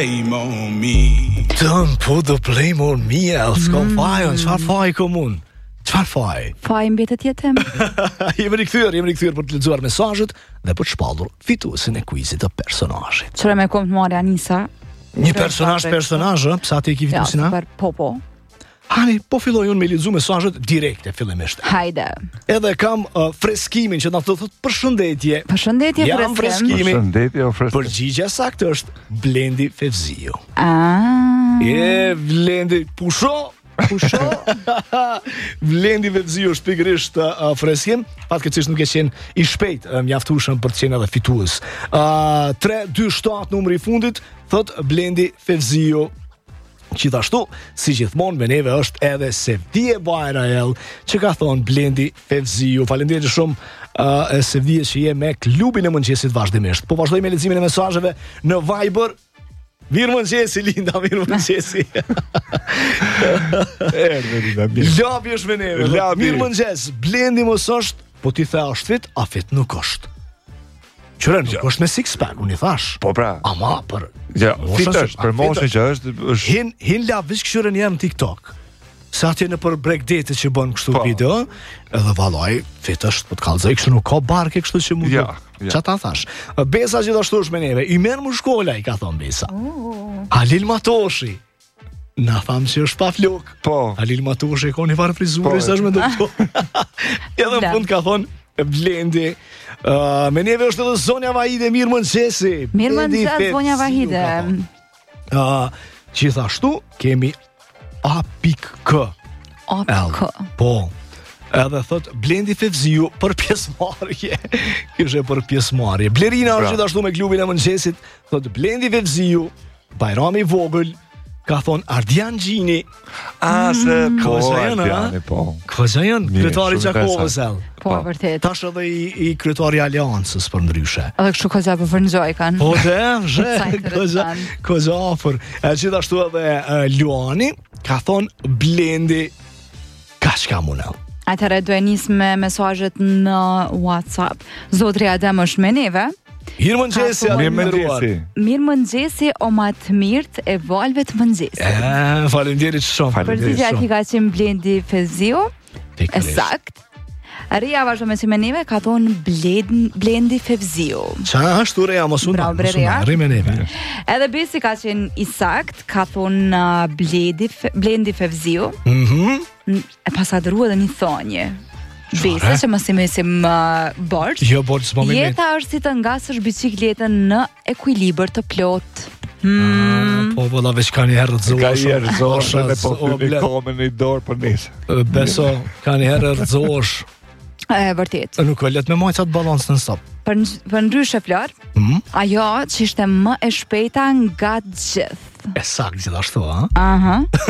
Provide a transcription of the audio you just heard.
Blame on me. Don't put the blame on me, s'ka fajon, çfarë faj komun? Çfarë faj? Faj mbetet jetem. Jemi rikthyer për të lexuar mesazhet dhe për të shpallur fituesin e quizit të personazhit. Çfarë më kom të marrë Anisa? Një personazh, psa ti e ke fituesin, super po. Hani, po filloj unë me lexu mesazhet direkte fillimisht. Hajde. Edhe kam freskimin që na thotë përshëndetje. Përshëndetje Jam freskimi. Përshëndetje, Përgjigjja saktë është Blendi Fevziu. Blendi pusho. Blendi Fevziu është pikërisht freskim, fatkeqësisht nuk e qenë i shpejt mjaftueshëm për të qenë edhe fitues. 327 numri i fundit thot Blendi Fevziu. Gjithashtu, si gjithmonë me neve është edhe Sevdije Bajrael, që ka thonë Blendi Fevziu. Faleminderit shumë Sevdije që je me klubin e mëngjesit vazhdimisht. Po vazhdoj me leximin e mesazheve në Viber. Mirë mëngjesi, Linda, mirë mëngjesi. Labi është me neve. Mirë mëngjes, Blendi mos është, po ti the është fit, a fit nuk është. Qëre nuk është me six pack, unë i thash. Po pra. Ama për... Ja, fit është, për moshën që është... Hin la vish këshyren jam në TikTok. Se atje në për breakdate që bën kështu video, edhe valoj, fit është, po të kallëzoj, kështu nuk ka barke kështu që mu do. Qa ta thash? Besa gjithashtu është me neve, i merë mu shkolla, i ka thonë Besa. Halil Matoshi. Na thamë që është pa flok. Po. Halil Matoshi ka një farë frizuri, sa është me do. Edhe në fund ka thonë, Blendi. Me neve është edhe Zonja Vahide, mirë mëngjesi. Mirë mëngjes, Zonja Vahide. Gjithashtu kemi A.K. Po. Edhe thot Blendi Fevziu për pjesëmarrje. Kishte për pjesëmarrje. Blerina është gjithashtu me klubin e mëngjesit, thot Blendi Fevziu, Bajrami i vogël. Ka thonë Ardian Gjini. Se po, Ardiani, po. Këzajan, kryetari Gjakovës. Po, vërtet. Tash edhe i kryetari Aliancës për ndryshe. Edhe kështu koza për fërnëgjoj kanë. Po dhe, koza afer. Gjithashtu edhe Luani, ka thonë Blendi, ka shka munel. Atëherë do e nis me mesazhet në WhatsApp. Zotri Adem është me neve. Mirë mëngjesi. Mirë mëngjesi o ma të mirët e valve të mëngjesi. Faleminderit shumë. Për të gjaki ka qenë Blendi Fevziu. E sakt. Ria vazhdo me si me neve ka thonë Blendi Fevziu. Qa ashtu Ria mos unë? Bravo bre Ria. Rime neve. Edhe Besi ka qenë i sakt, ka thonë Blendi Fevziu. E pasadru edhe një thonje. Besa që mësim borç. Jo, borç s'mo me jeta është si të ngasësh bicikletën në ekuilibër të plot. Po vëlla veç ka një herë rëzosh. Ka një herë rëzosh edhe po të komen një dorë për nisë. Beso, ka një herë rëzosh. Vërtet. Nuk e let me majtë atë balans në stop. Për ndryshe Flor, ajo që ishte më e shpejta nga gjithë. E sakt gjithashtu, Aha.